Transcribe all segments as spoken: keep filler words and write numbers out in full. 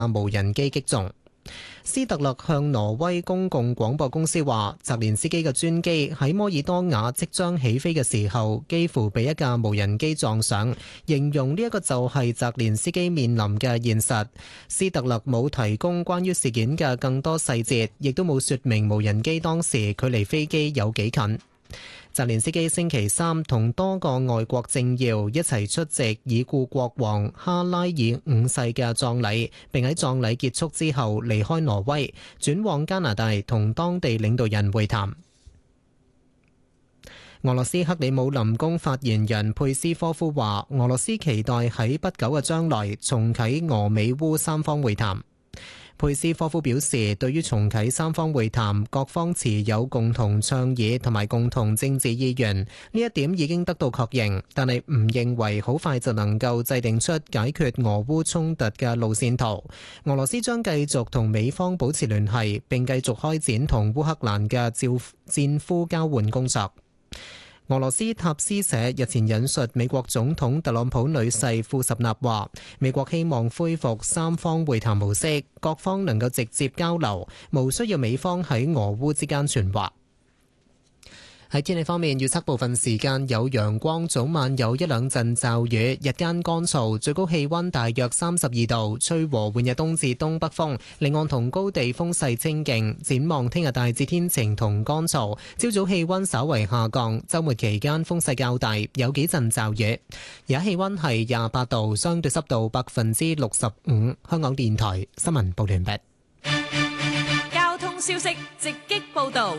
無人機擊中。斯特勒向挪威公共廣播公司話，澤連斯基嘅專機喺摩爾多瓦即將起飛嘅時候，幾乎被一架無人機撞上，形容呢一個就係澤連斯基面臨嘅現實。斯特勒冇提供關於事件嘅更多細節，亦都冇說明無人機當時距離飛機有幾近。澤連斯基星期三同多個外國政要一齊出席已故國王哈拉爾五世嘅葬禮，並喺葬禮結束之後離開挪威，轉往加拿大同當地領導人會談。俄羅斯克里姆林宮發言人佩斯科夫話，俄羅斯期待喺不久嘅將來重啟俄美烏三方會談。佩斯科夫表示，對於重啟三方會談，各方持有共同倡議同埋共同政治意願，呢一點已經得到確認，但係唔認為好快就能夠制定出解決俄烏衝突嘅路線圖。俄羅斯將繼續同美方保持聯繫，並繼續開展同烏克蘭嘅戰戰俘交換工作。俄羅斯塔斯社日前引述美國總統特朗普女婿庫什納話，美國希望恢復三方會談模式，各方能夠直接交流，無需要美方喺俄烏之間傳話。喺天氣方面，預測部分時間有陽光，早晚有一兩陣驟雨，日間乾燥，最高氣溫大約三十二度，吹和緩日東至東北風，離岸同高地風勢清勁。展望聽日大致天晴同乾燥，朝早氣溫稍為下降，週末期間風勢較大，有幾陣驟雨。而家氣溫係廿八度，相對濕度百分之六十五。香港電台新聞報完畢。 交通消息直擊報道。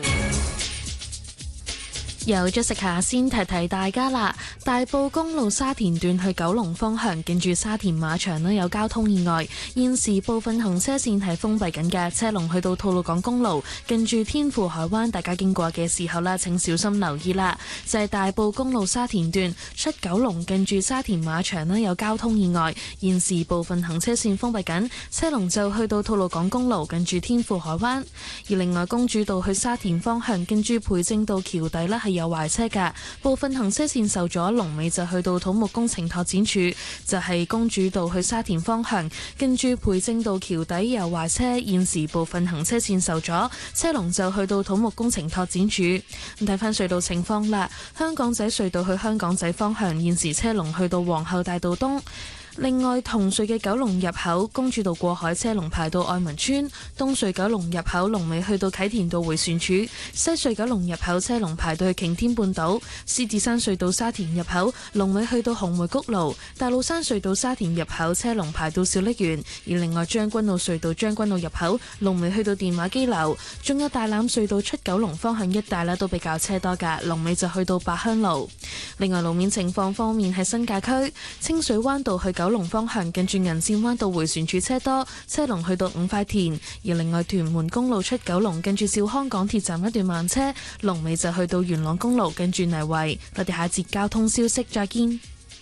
有咗食下先提提大家啦，大埔公路沙田段去九龍方向，近住沙田馬場呢有交通意外，現時部分行車線係封閉緊嘅，車龍去到吐露港公路，近住天賦海灣，大家經過嘅時候呢，請小心留意啦。就係大埔公路沙田段出九龍，近住沙田馬場呢有交通意外，現時部分行車線封閉緊，車龍就去到吐露港公路，近住天賦海灣。而另外公主道去沙田方向，近住培正道橋底呢係有壞車㗎，部分行車線受阻，龍尾就去到土木工程拓展處。就係公主道去沙田方向，跟住培正道橋底有壞車，現時部分行車線受阻，車龍就去到土木工程拓展處。咁睇翻隧道情況啦，香港仔隧道去香港仔方向，現時車龍去到皇后大道東。另外，紅隧嘅九龍入口公主道過海車龍排到愛民村，東隧九龍入口龍尾去到啟田道迴旋處，西隧九龍入口車龍排到去擎天半島，獅子山隧道沙田入口龍尾去到紅梅谷路，大老山隧道沙田入口車龍排到小瀝源，而另外將軍澳隧道將軍澳入口龍尾去到電話機樓，仲有大欖隧道出九龍方向一帶咧都比較車多㗎，龍尾就去到八鄉路。另外路面情況方面，喺新界區清水灣道去九龍方向，近住銀線灣道迴旋處車多，車龍去到五塊田。而另外屯門公路出九龍，近住兆康港鐵站一段慢車，龍尾就去到元朗公路，近住泥圍。我哋下節交通消息再見。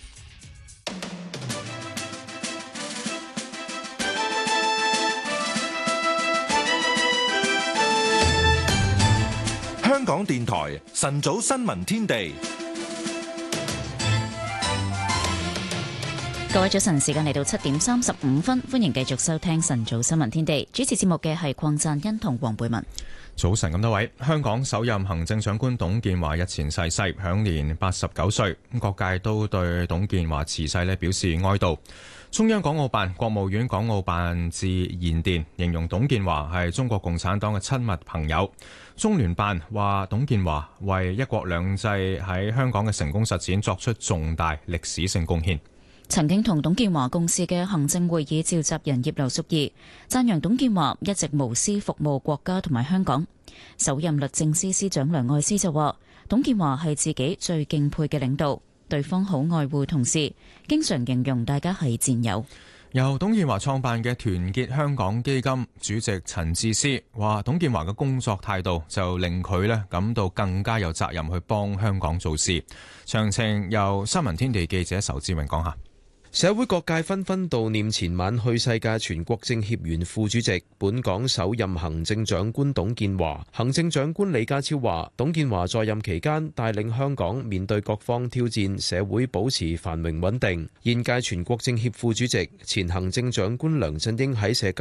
香港電台晨早新聞天地。 各位早晨，時間嚟到七點三十五分，歡迎繼續收聽晨早新聞天地。主持節目嘅係鄺贊恩同黃貝文。 早晨咁多位，香港首任行政長官董建華日前逝世，享年八十九歲。各界都對董建華辭世咧表示哀悼。中央港澳辦、國務院港澳辦致唁電，形容董建華係中國共產黨嘅親密朋友。中聯辦話董建華為一國兩制喺香港嘅成功實踐作出重大歷史性貢獻。 曾經同董建華共事嘅行政會議召集人葉劉淑儀讚揚董建華一直無私服務國家同埋香港。首任律政司司長梁愛詩就話董建華係自己最敬佩嘅領導，對方好愛護同事，經常形容大家係戰友。 由董建華創辦嘅團結香港基金主席陳智思話董建華嘅工作態度就令佢咧感到更加有責任去幫香港做事。詳情由新聞天地記者仇志榮講下。 社會各界紛紛悼念前晚去世嘅全國政協原副主席、本港首任行政長官董建華。行政長官李家超話，董建華在任期間帶領香港面對各方挑戰，社會保持繁榮穩定。現屆全國政協副主席、前行政長官梁振英喺社